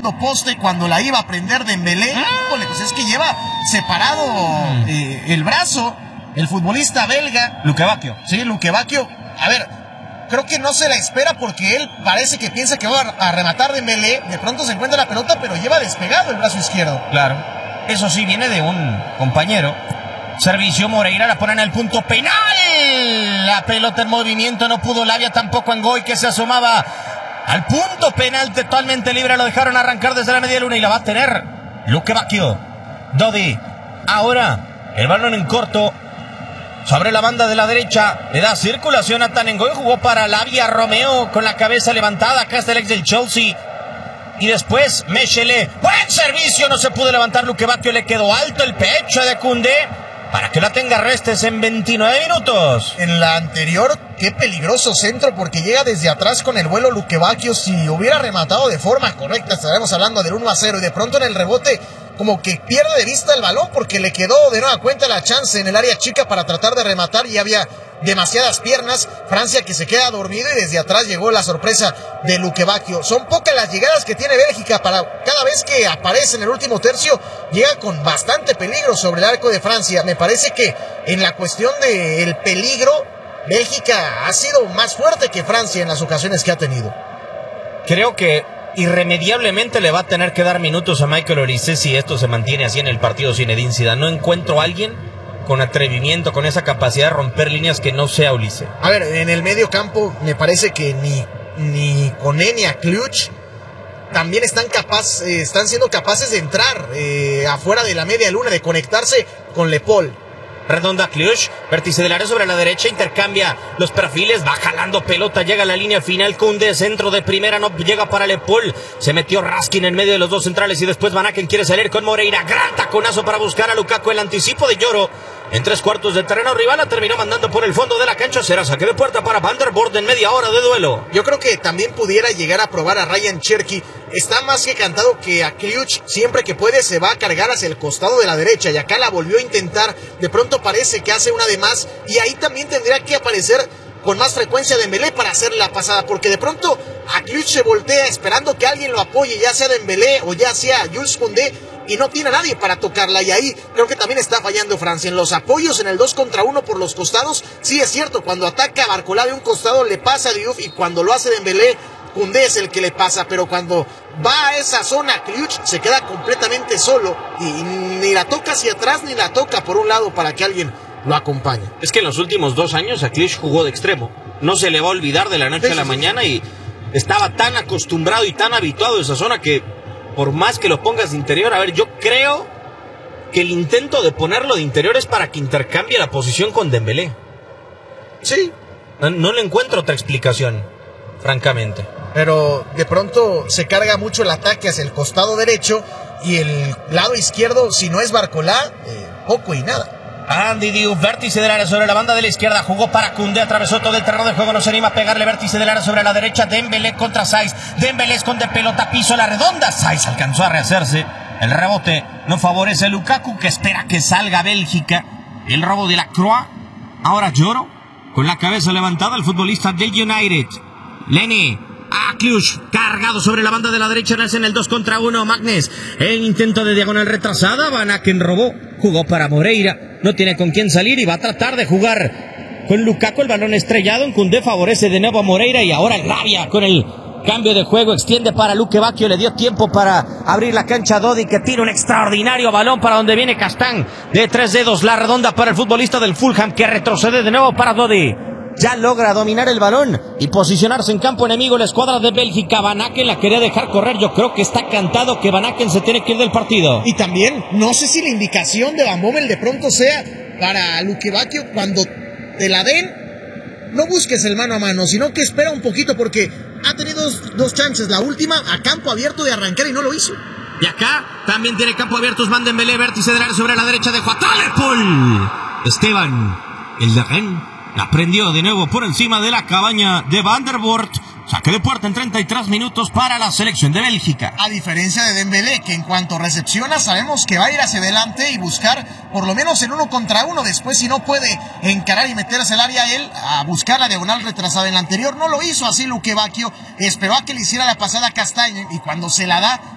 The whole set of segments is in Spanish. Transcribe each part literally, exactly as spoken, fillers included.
segundo poste cuando la iba a prender Dembélé. Híjole, pues es que lleva separado eh, el brazo el futbolista belga. Luque Bacchio. Sí, Luque Bacchio. A ver, creo que no se la espera porque él parece que piensa que va a rematar Dembélé. De pronto se encuentra la pelota, pero lleva despegado el brazo izquierdo. Claro. Eso sí, viene de un compañero. Servicio, Moreira la pone en el punto penal. La pelota en movimiento, no pudo Lavia, tampoco Angoy, que se asomaba al punto penal totalmente libre. Lo dejaron arrancar desde la media luna y la va a tener Luque Bacchio. Dodi, ahora el balón en corto sobre la banda de la derecha, le da circulación a Tanengoy, jugó para Lavia, Romeo con la cabeza levantada, acá está el ex del Chelsea. Y después Mechele, buen servicio, no se pudo levantar Luque Bacchio, le quedó alto el pecho de Koundé para que la tenga Restes en veintinueve minutos. En la anterior, qué peligroso centro porque llega desde atrás con el vuelo Luque Bacchio. Si hubiera rematado de forma correcta, estaremos hablando del uno a cero, y de pronto en el rebote como que pierde de vista el balón porque le quedó de nueva cuenta la chance en el área chica para tratar de rematar y había demasiadas piernas. Francia que se queda dormido y desde atrás llegó la sorpresa de Luque Bacchio. Son pocas las llegadas que tiene Bélgica, para cada vez que aparece en el último tercio llega con bastante peligro sobre el arco de Francia. Me parece que en la cuestión del peligro Bélgica ha sido más fuerte que Francia en las ocasiones que ha tenido. Creo que irremediablemente le va a tener que dar minutos a Michael Olise si esto se mantiene así en el partido Zinedine Zidane. No encuentro a alguien con atrevimiento, con esa capacidad de romper líneas que no sea Olise. A ver, en el medio campo me parece que ni, ni Koné ni Akliuch también están, capaz, eh, están siendo capaces de entrar eh, afuera de la media luna, de conectarse con Le Paul. Redonda Kliuch, vértice del área sobre la derecha, intercambia los perfiles, va jalando pelota, llega a la línea final, Koundé, centro de primera, no llega para Le Paul, se metió Raskin en medio de los dos centrales y después Van Aken quiere salir con Moreira, gran taconazo para buscar a Lukaku, el anticipo de Lloro, en tres cuartos de terreno rival, la terminó mandando por el fondo de la cancha, será saque de puerta para Van der Voort en media hora de duelo. Yo creo que también pudiera llegar a probar a Ryan Cherki. Está más que cantado que a Kliuch siempre que puede se va a cargar hacia el costado de la derecha y acá la volvió a intentar, de pronto parece que hace una de más y ahí también tendría que aparecer con más frecuencia Dembélé para hacer la pasada, porque de pronto a Kliuch se voltea esperando que alguien lo apoye, ya sea Dembélé o ya sea Jules Koundé, y no tiene a nadie para tocarla, y ahí creo que también está fallando Francia. En los apoyos, en el dos contra uno por los costados, sí es cierto, cuando ataca a Barcola de un costado le pasa a Diouf, y cuando lo hace Dembélé, Koundé es el que le pasa, pero cuando va a esa zona Kliuch se queda completamente solo, y ni la toca hacia atrás ni la toca por un lado para que alguien lo acompañe. Es que en los últimos dos años a Kliuch jugó de extremo, no se le va a olvidar de la noche sí, a la sí, mañana, sí. Y estaba tan acostumbrado y tan habituado a esa zona que por más que lo pongas de interior, a ver, yo creo que el intento de ponerlo de interior es para que intercambie la posición con Dembélé. Sí. No, no le encuentro otra explicación, francamente. Pero de pronto se carga mucho el ataque hacia el costado derecho y el lado izquierdo, si no es Barcola, eh, poco y nada. Andy Diouf, vértice del área sobre la banda de la izquierda, jugó para Koundé, atravesó todo el terreno de juego, no se anima a pegarle, vértice del área sobre la derecha, Dembélé contra Saiz, Dembélé esconde pelota, piso la redonda, Saiz alcanzó a rehacerse, el rebote no favorece a Lukaku, que espera que salga Bélgica, el robo de la Croix, ahora Lloro, con la cabeza levantada, el futbolista del United, Leni, a Kliuch, cargado sobre la banda de la derecha, en el dos contra uno, Magnes, el intento de diagonal retrasada, Van Aken robó, jugó para Moreira, no tiene con quién salir y va a tratar de jugar con Lukaku, el balón estrellado, en Koundé favorece de nuevo a Moreira y ahora el Lavia con el cambio de juego, extiende para Luque Bacchio, le dio tiempo para abrir la cancha a Dodi, que tira un extraordinario balón para donde viene Castán, de tres dedos, la redonda para el futbolista del Fulham, que retrocede de nuevo para Dodi. Ya logra dominar el balón y posicionarse en campo enemigo la escuadra de Bélgica. Van Aken la quería dejar correr. Yo creo que está cantado que Van Aken se tiene que ir del partido. Y también, no sé si la indicación de Van Bommel de pronto sea para Luque Bacchio, cuando te la den, no busques el mano a mano, sino que espera un poquito porque ha tenido dos, dos chances. La última a campo abierto de arrancar y no lo hizo. Y acá también tiene campo abierto Ousmane Dembélé, vértice del área sobre la derecha de Juan Paul. Esteban, el de Rennes, la prendió de nuevo por encima de la cabaña de Van der Voort. Saque de puerta en treinta y tres minutos para la selección de Bélgica. A diferencia de Dembélé, que en cuanto recepciona sabemos que va a ir hacia adelante y buscar por lo menos el uno contra uno. Después, si no puede encarar y meterse al área, él a buscar la diagonal retrasada. En la anterior no lo hizo así Luque Bacchio. Esperó a que le hiciera la pasada a Castaño y cuando se la da,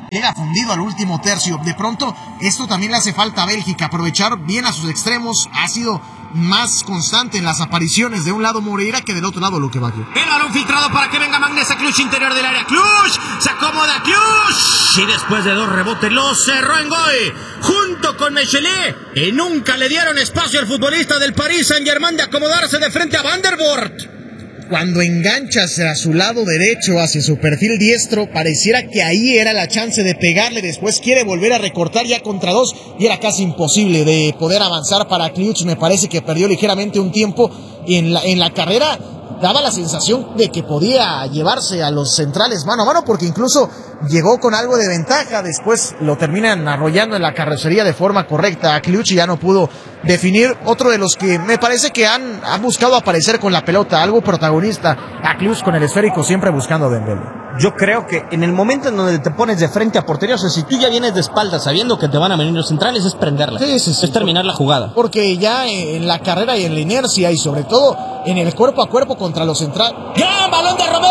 llega fundido al último tercio. De pronto, esto también le hace falta a Bélgica, aprovechar bien a sus extremos. Ha sido más constante en las apariciones de un lado Moreira que del otro lado Luque Bacchio. El balón filtrado para que venga Magnesa Cluj, interior del área. Cluj, se acomoda Cluj. Y después de dos rebotes lo cerró en Goy, junto con Mechelet. Y nunca le dieron espacio al futbolista del Paris Saint-Germain de acomodarse de frente a Van der Voort. Cuando engancha hacia su lado derecho, hacia su perfil diestro, pareciera que ahí era la chance de pegarle. Después quiere volver a recortar ya contra dos y era casi imposible de poder avanzar para Kliuch. Me parece que perdió ligeramente un tiempo y en la, en la carrera daba la sensación de que podía llevarse a los centrales mano a mano, porque incluso llegó con algo de ventaja. Después lo terminan arrollando en la carrocería de forma correcta a Kliuch y ya no pudo definir. Otro de los que me parece que han, han buscado aparecer con la pelota, algo protagonista, a Kliuch con el esférico siempre buscando a Dembélé. Yo creo que en el momento en donde te pones de frente a portería, o sea, si tú ya vienes de espaldas sabiendo que te van a venir los centrales, es prenderla, sí, sí, sí, es terminar la jugada. Porque ya en la carrera y en la inercia y sobre todo en el cuerpo a cuerpo contra los centrales. ¡Gran balón de Romero!